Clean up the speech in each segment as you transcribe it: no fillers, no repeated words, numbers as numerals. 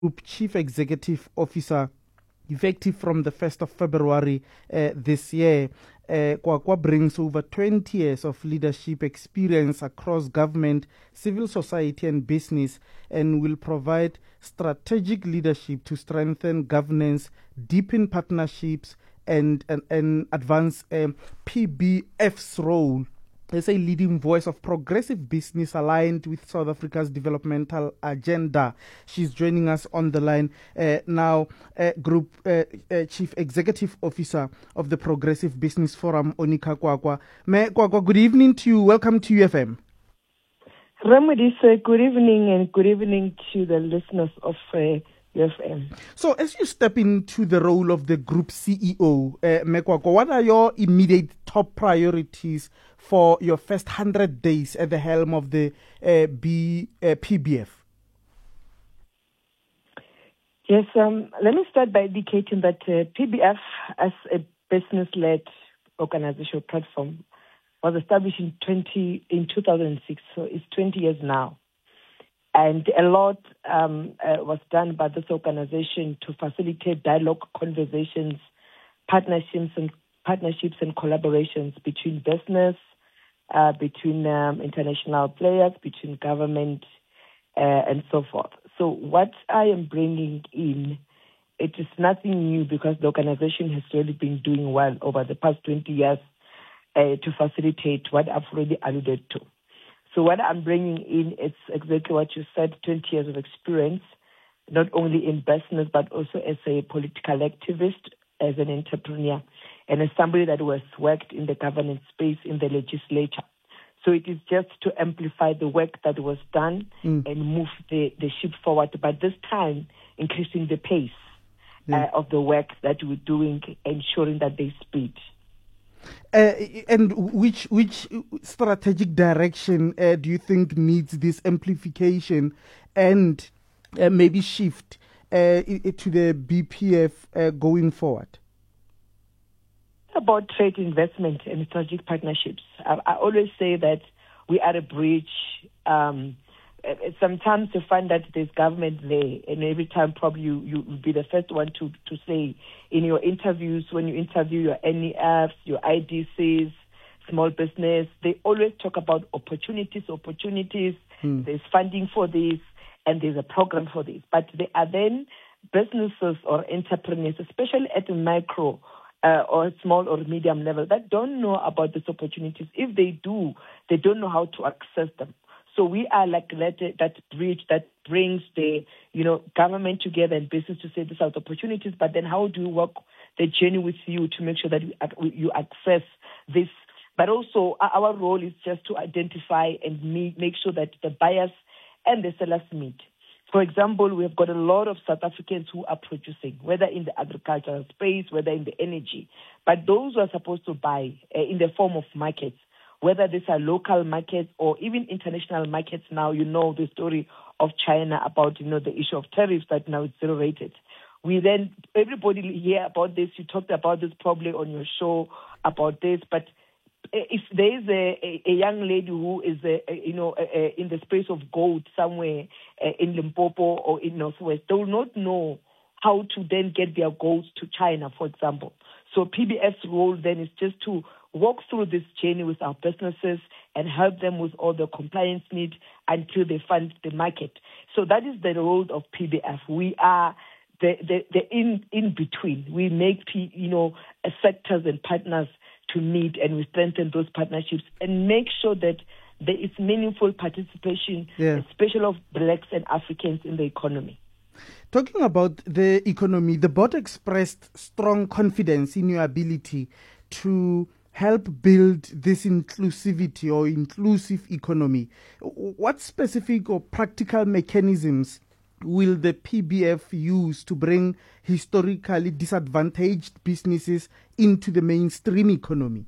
Group Chief Executive Officer, effective from the 1st of February this year. Kwakwa brings over 20 years of leadership experience across government, civil society and business, and will provide strategic leadership to strengthen governance, deepen partnerships, and advance PBF's role as a leading voice of progressive business aligned with South Africa's developmental agenda. She's joining us on the line now, Group Chief Executive Officer of the Progressive Business Forum, Onika Kwakwa. Kwakwa, good evening to you. Welcome to UFM. Ramodisa, good evening, and good evening to the listeners of UFM. So, as you step into the role of the Group CEO, Kwakwa, what are your immediate top priorities for your first 100 days at the helm of the PBF? Yes, let me start by indicating that PBF, as a business-led organizational platform, was established in 2006, so it's 20 years now. And a lot was done by this organization to facilitate dialogue, conversations, partnerships and collaborations between business, between international players, between government, and so forth. So what I am bringing in, it is nothing new because the organization has really been doing well over the past 20 years to facilitate what I've already alluded to. So what I'm bringing in, it's exactly what you said, 20 years of experience, not only in business, but also as a political activist, as an entrepreneur, and as somebody that was worked in the governance space in the legislature. So it is just to amplify the work that was done and move the ship forward, but this time increasing the pace of the work that we're doing, ensuring that they speed. And which strategic direction do you think needs this amplification and maybe shift to the BPF going forward? About trade, investment, and strategic partnerships. I always say that we are a bridge. Sometimes you find that there's government there, and every time probably you will be the first one to say in your interviews, when you interview your NEFs, your IDCs, small business, they always talk about opportunities. There's funding for this, and there's a program for this. But there are then businesses or entrepreneurs, especially at the micro or small or medium level, that don't know about these opportunities. If they do, they don't know how to access them. So we are like that bridge that brings the government together and business to say these are the opportunities, but then how do you work the journey with you to make sure that you access this? But also our role is just to identify and make sure that the buyers and the sellers meet. For example, we have got a lot of South Africans who are producing, whether in the agricultural space, whether in the energy, but those who are supposed to buy in the form of markets, whether these are local markets or even international markets now, the story of China about, the issue of tariffs that now it's zero rated. Everybody hear about this. You talked about this probably on your show about this, but if there is a young lady who is, in the space of gold somewhere in Limpopo or in Northwest, they will not know how to then get their gold to China, for example. So PBF's role then is just to walk through this journey with our businesses and help them with all the compliance needs until they find the market. So that is the role of PBF. We are the in between. We make sectors and partners to meet, and we strengthen those partnerships and make sure that there is meaningful participation, especially of Blacks and Africans in the economy. Talking about the economy, the board expressed strong confidence in your ability to help build this inclusivity or inclusive economy. What specific or practical mechanisms will the PBF use to bring historically disadvantaged businesses into the mainstream economy?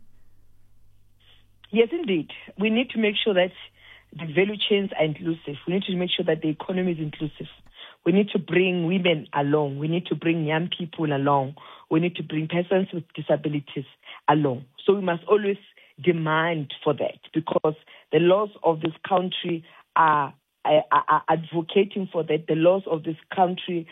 Yes, indeed. We need to make sure that the value chains are inclusive. We need to make sure that the economy is inclusive. We need to bring women along. We need to bring young people along. We need to bring persons with disabilities along. So we must always demand for that, because the laws of this country are advocating for that the laws of this country